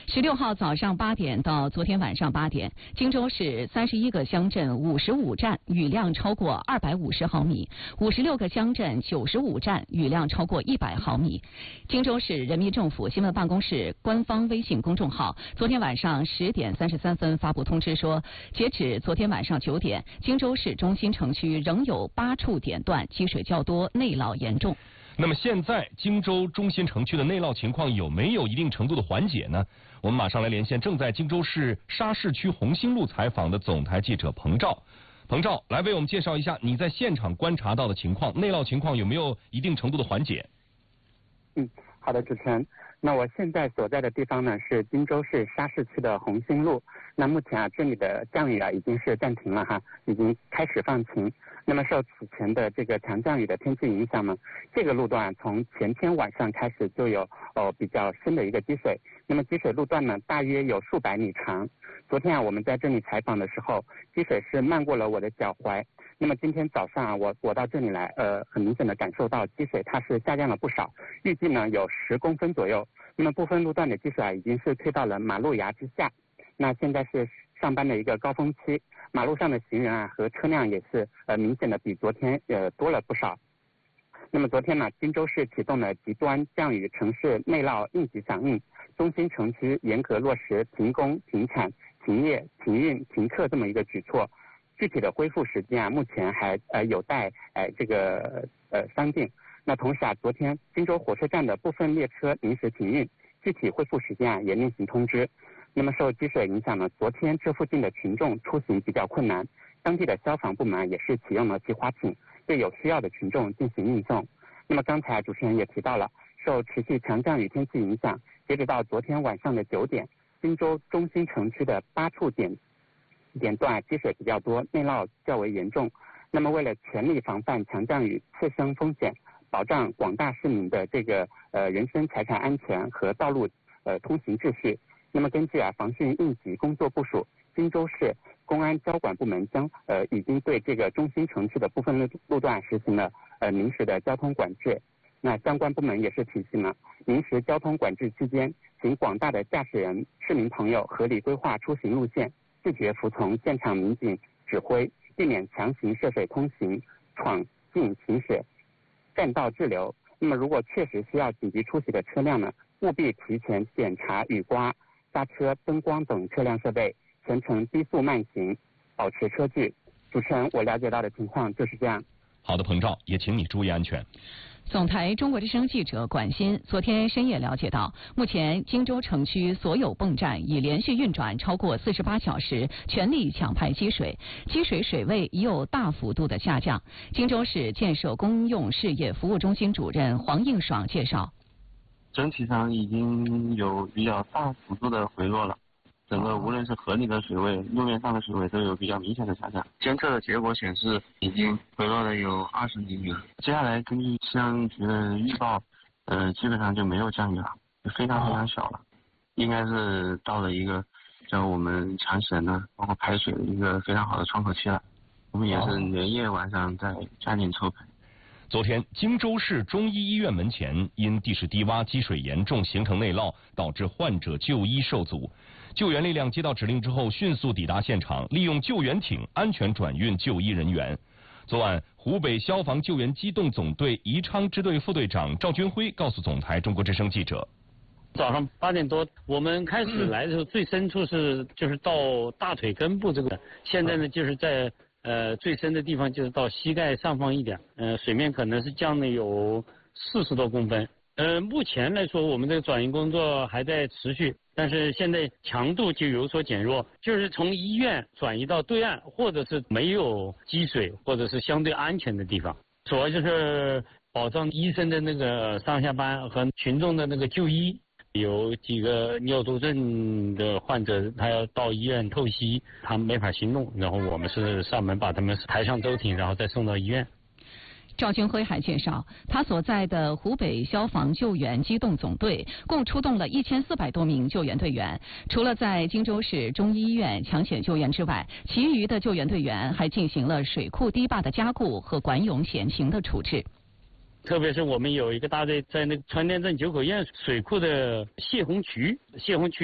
16号早上8点到昨天晚上8点，荆州市31个乡镇55站雨量超过250毫米，56个乡镇95站雨量超过100毫米。荆州市人民政府新闻办公室官方微信公众号昨天晚上10点33分发布通知说，截止昨天晚上9点，荆州市中心城区仍有8处点段积水较多，内涝严重。 那么现在荆州中心城区的内涝情况有没有一定程度的缓解呢？我们马上来连线正在荆州市沙市区红星路采访的总台记者彭照。彭照，来为我们介绍一下你在现场观察到的情况，内涝情况有没有一定程度的缓解？ 好的，主持人。那我现在所在的地方呢是荆州市沙市区的红星路。那目前这里的降雨已经是暂停了已经开始放晴。那么受此前的这个强降雨的天气影响呢，这个路段从前天晚上开始就有比较深的一个积水。那么积水路段呢大约有数百米长。昨天我们在这里采访的时候，积水是漫过了我的脚踝。那么今天早上我到这里来，很明显的感受到积水它是下降了不少，预计呢有10公分左右。那么部分路段的积水已经是退到了马路牙之下。那现在是上班的一个高峰期，马路上的行人和车辆也是明显的比昨天多了不少。那么昨天呢，荆州市启动了极端降雨城市内涝应急响应，中心城区严格落实停工、停产、停业、停运、停课这么一个举措。具体的恢复时间目前还有待商定。那同时昨天荆州火车站的部分列车临时停运，具体恢复时间也另行通知。那么受积水影响呢，昨天这附近的群众出行比较困难，当地的消防部门也是启用了皮划艇，对有需要的群众进行运送。那么刚才主持人也提到了，受持续强降雨天气影响，截止到昨天晚上的9点，荆州中心城区的8处点段积水比较多，内涝较为严重。那么为了全力防范强降雨次生风险，保障广大市民的这个人身财产安全和道路通行秩序，那么根据防汛应急工作部署，荆州市公安交管部门已经对这个中心城区的部分路段实行了临时的交通管制。那相关部门也是提醒了，临时交通管制期间，请广大的驾驶人、市民朋友合理规划出行路线，拒绝服从现场民警指挥，避免强行涉水通行、闯进行驶、占道滞留。那么如果确实需要紧急出行的车辆呢，务必提前检查雨刮、刹车、灯光等车辆设备，全程低速慢行，保持车距。主持人，我了解到的情况就是这样。 好的，彭照，也请你注意安全。 总台中国之声记者管鑫昨天深夜了解到，目前荆州城区所有泵站已连续运转超过48小时，全力抢排积水，积水水位已有大幅度的下降。荆州市建设公用事业服务中心主任黄应爽介绍， 整体上已经有比较大幅度的回落了，整个无论是河里的水位、路面上的水位都有比较明显的下降。监测的结果显示，已经回落了有20厘米了。接下来根据气象局的预报，基本上就没有降雨了，非常非常小了，应该是到了一个叫我们抢险呢，包括排水的一个非常好的窗口期了。我们也是连夜晚上在加紧抽排。 昨天，荆州市中医医院门前因地势低洼、积水严重，形成内涝，导致患者就医受阻。救援力量接到指令之后，迅速抵达现场，利用救援艇安全转运就医人员。昨晚，湖北消防救援机动总队宜昌支队副队长赵军辉告诉总台中国之声记者， 早上8点多，我们开始来的时候，最深处就是到大腿根部这个，现在呢就是在最深的地方就是到膝盖上方一点，水面可能是降了有40多公分。目前来说，我们这个转运工作还在持续，但是现在强度就有所减弱，就是从医院转移到对岸，或者是没有积水，或者是相对安全的地方。主要就是保障医生的那个上下班和群众的那个就医。有几个尿毒症的患者，他要到医院透析，他没法行动，然后我们是上门把他们抬上舟艇，然后再送到医院。 赵军辉还介绍，他所在的湖北消防救援机动总队共出动了1400多名救援队员，除了在荆州市中医医院抢险救援之外，其余的救援队员还进行了水库堤坝的加固和管涌险情的处置。 特别是我们有一个大队在那个川滇镇九口堰水库的泄洪渠